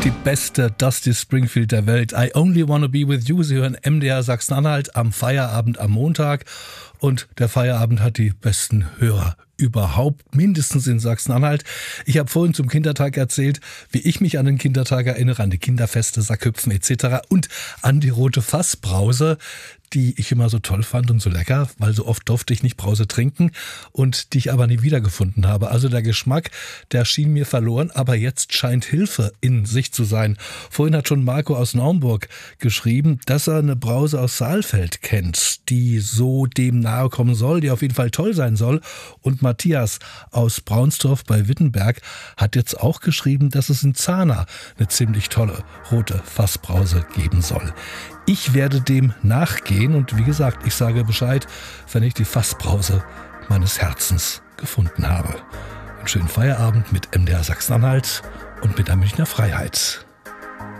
Die beste Dusty Springfield der Welt. I Only Wanna Be With You. Sie hören MDR Sachsen-Anhalt am Feierabend am Montag. Und der Feierabend hat die besten Hörer überhaupt, mindestens in Sachsen-Anhalt. Ich habe vorhin zum Kindertag erzählt, wie ich mich an den Kindertag erinnere, an die Kinderfeste, Sackhüpfen etc. und an die rote Fassbrause, die ich immer so toll fand und so lecker, weil so oft durfte ich nicht Brause trinken und die ich aber nie wiedergefunden habe. Also der Geschmack, der schien mir verloren, aber jetzt scheint Hilfe in sich zu sein. Vorhin hat schon Marco aus Naumburg geschrieben, dass er eine Brause aus Saalfeld kennt, die so dem nahe kommen soll, die auf jeden Fall toll sein soll. Und Matthias aus Braunsdorf bei Wittenberg hat jetzt auch geschrieben, dass es in Zahna eine ziemlich tolle rote Fassbrause geben soll. Ich werde dem nachgehen und wie gesagt, ich sage Bescheid, wenn ich die Fassbrause meines Herzens gefunden habe. Einen schönen Feierabend mit MDR Sachsen-Anhalt und mit der Münchner Freiheit.